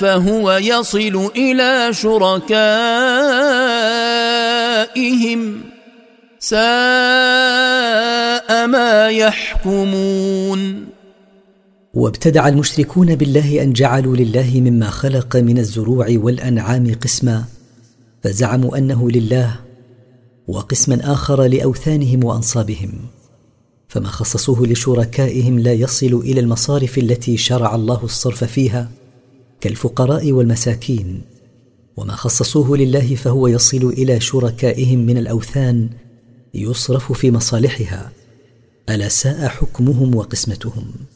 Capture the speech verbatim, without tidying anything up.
فهو يصل إلى شركائهم ساء ما يحكمون. وابتدع المشركون بالله أن جعلوا لله مما خلق من الزروع والأنعام قسما، فزعموا أنه لله، وقسما آخر لأوثانهم وأنصابهم، فما خصصوه لشركائهم لا يصل إلى المصارف التي شرع الله الصرف فيها كالفقراء والمساكين، وما خصصوه لله فهو يصل إلى شركائهم من الأوثان يصرف في مصالحها. ألا ساء حكمهم وقسمتهم.